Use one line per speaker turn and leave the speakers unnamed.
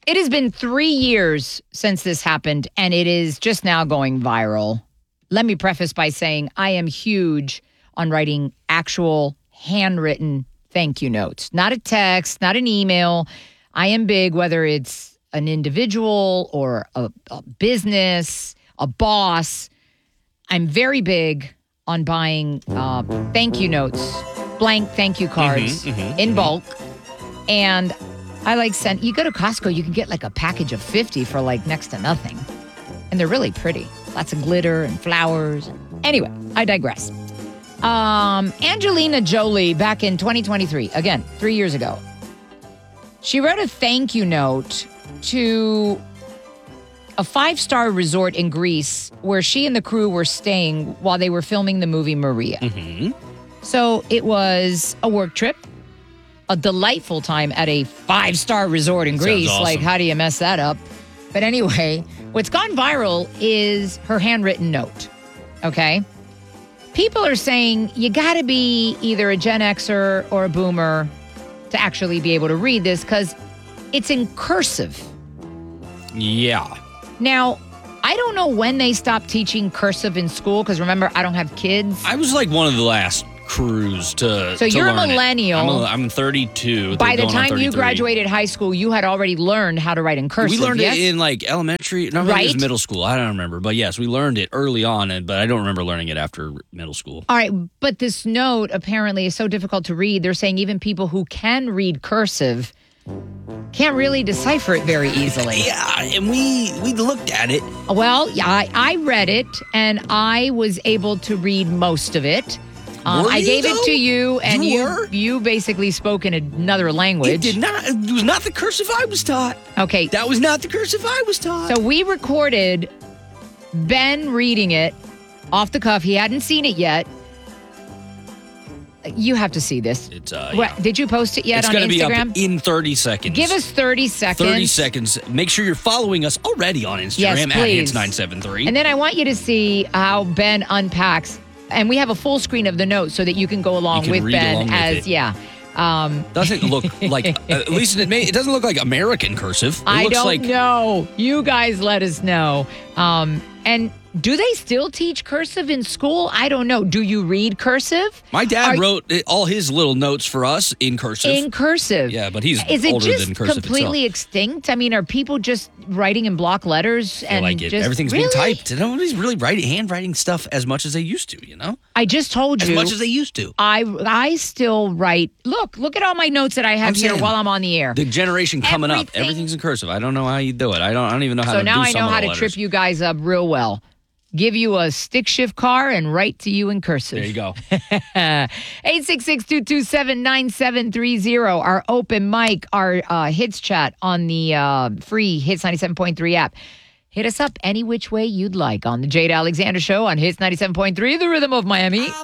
It has been 3 years since this happened, and it is just now going viral. Let me preface by saying I am huge on writing actual handwritten thank you notes, not a text, not an email. I am big, whether it's an individual or a business, a boss. I'm very big on buying thank you notes, blank thank you cards in bulk. And I you go to Costco, you can get like a package of 50 for like next to nothing. And they're really pretty. Lots of glitter and flowers. Anyway, I digress. Angelina Jolie, back in 2023, again, 3 years ago, she wrote a thank you note to a 5-star resort in Greece where she and the crew were staying while they were filming the movie Maria. So it was a work trip, a delightful time at a 5-star resort in Greece.
Awesome.
Like, how do you mess that up? But anyway, what's gone viral is her handwritten note. Okay? People are saying you got to be either a Gen Xer or a boomer to actually be able to read this because it's in cursive.
Yeah.
Now, I don't know when they stopped teaching cursive in school because remember, I don't have kids.
I was like one of the last crews to
So you're a
learn it.
millennial.
I'm 32.
By the
going on
time you
33.
graduated high school, you had already learned how to write in cursive.
We learned
yes?
it in like elementary. No, maybe it was
Right.
middle school. I don't remember. But yes, we learned it early on, but I don't remember learning it after middle school.
All right, but this note apparently is so difficult to read. They're saying even people who can read cursive can't really decipher it very easily.
Yeah, and we looked at it.
Well, yeah, I read it, and I was able to read most of it.
Were
I
you,
gave it
though?
to you, and
You were?
you basically spoke in another language.
It did not. It was not the cursive I was taught.
Okay,
That was not the cursive I was taught.
so we recorded Ben reading it off the cuff. He hadn't seen it yet. You have to see this.
It's
What, did you post it yet
it's
on
going to be
Instagram?
up in 30 seconds.
Give us 30 seconds.
30 seconds. Make sure you're following us already on Instagram
Yes,
at
please.
Hits973.
And then I want you to see how Ben unpacks. And we have a full screen of the note so that you can go along
You can
with
read
Ben
along with
as,
it.
yeah.
Doesn't look like, at least it doesn't look like American cursive. It
I
looks
don't
like,
know. You guys let us know. And do they still teach cursive in school? I don't know. Do you read cursive?
My dad wrote all his little notes for us in cursive.
In cursive.
Yeah, but he's
Is it
older
just
than cursive
completely extinct? I mean, are people just writing in block letters
I
and
like it.
just
Everything's
really?
being typed. Nobody's really handwriting stuff as much as they used to, you know?
I just told
As
you.
much as they used to.
I still write. Look at all my notes that I have
I'm
here
saying,
while I'm on the air.
The generation coming up,
Everything.
everything's in cursive. I don't know how you do it. I don't even know how
So
to
now
do
I
some
know
of
how
the
to
letters.
trip you guys up real well. Give you a stick shift car and write to you in cursive.
There you go.
866-227-9730. Our open mic, our hits chat on the free Hits 97.3 app. Hit us up any which way you'd like on the Jade Alexander Show on Hits 97.3, the Rhythm of Miami.